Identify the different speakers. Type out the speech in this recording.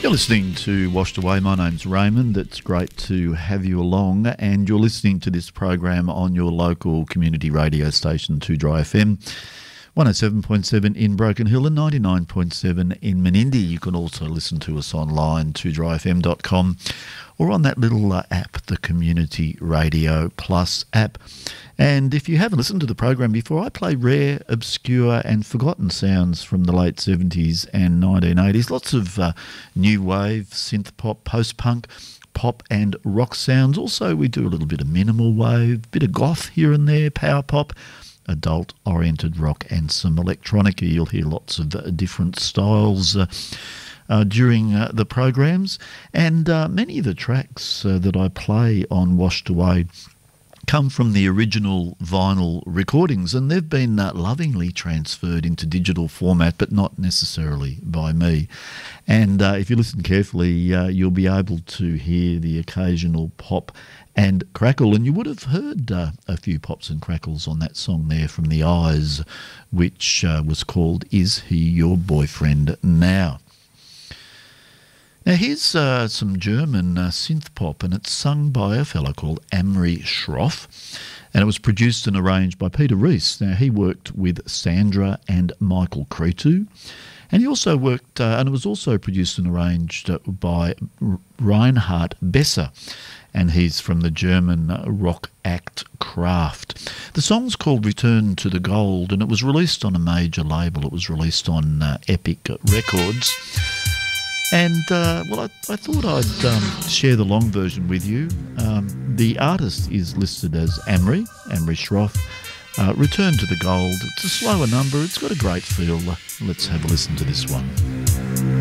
Speaker 1: You're listening to Washed Away. My name's Raymond. It's great to have you along, and you're listening to this program on your local community radio station, 2Dry FM, 107.7 in Broken Hill and 99.7 in Menindee. You can also listen to us online, 2dryfm.com, or on that little app, the Community Radio Plus app. And if you haven't listened to the program before, I play rare, obscure and forgotten sounds from the late 70s and 1980s. Lots of new wave, synth pop, post-punk, pop and rock sounds. Also, we do a little bit of minimal wave, bit of goth here and there, power pop, adult-oriented rock and some electronica. You'll hear lots of different styles during the programs. And many of the tracks that I play on Washed Away come from the original vinyl recordings, and they've been lovingly transferred into digital format, but not necessarily by me. And if you listen carefully, you'll be able to hear the occasional pop and crackle, and you would have heard a few pops and crackles on that song there from The Eyes, which was called Is He Your Boyfriend Now? Now here's some German synth pop, and it's sung by a fellow called Amri Schroff, and it was produced and arranged by Peter Rees. Now he worked with Sandra and Michael Cretu, and he also worked, and it was also produced and arranged by Reinhard Besser, and he's from the German rock act Kraft. The song's called Return to the Gold, and it was released on a major label. It was released on Epic Records. And, I thought I'd share the long version with you. The artist is listed as Amri Schroff. Return to the Gold. It's a slower number. It's got a great feel. Let's have a listen to this one.